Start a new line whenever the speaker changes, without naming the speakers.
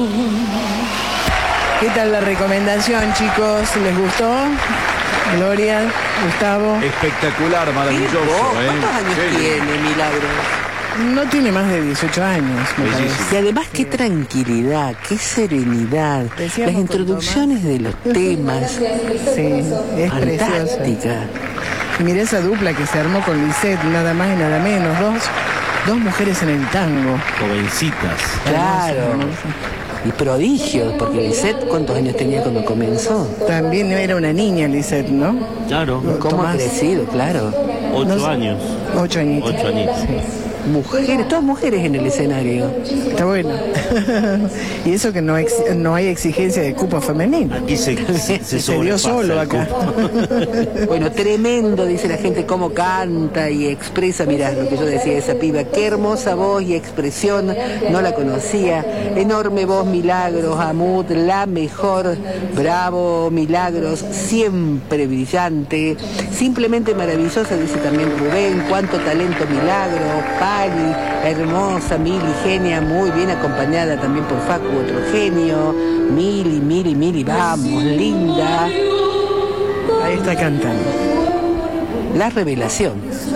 ¿Qué tal la recomendación, chicos? ¿Les gustó? Gloria, Gustavo.
Espectacular, maravilloso.
¿Cuántos años tiene Milagros?
No tiene más de 18 años, me parece.
Y además qué tranquilidad, qué serenidad.
Decíamos
Las introducciones de los temas.
Sí, es preciosa.
Fantástica.
Y mira esa dupla que se armó con Lisette, nada más y nada menos. Dos mujeres en el tango.
Jovencitas.
Claro.
Hermosa.
Y prodigios, porque Lisette, ¿cuántos años tenía cuando comenzó?
También era una niña Lisette, ¿no?
Claro.
¿Cómo ha
Tomás.
crecido? Claro.
8 años.
8 añitos.
8 añitos.
Sí.
Mujeres, todas mujeres en el escenario.
Está bueno. Y eso que no hay exigencia de cupo femenino.
Aquí se
Se dio solo acá.
Bueno, tremendo, dice la gente, cómo canta y expresa. Mirá lo que yo decía de esa piba. Qué hermosa voz y expresión, no la conocía. Enorme voz, Milagros, Amut, la mejor. Bravo, Milagros, siempre brillante. Simplemente maravillosa, dice también Rubén. Cuánto talento, Milagros. Pani, hermosa, Mili, genia, muy bien acompañada también por Facu, otro genio. Mili, vamos, linda.
Ahí está cantando.
La revelación.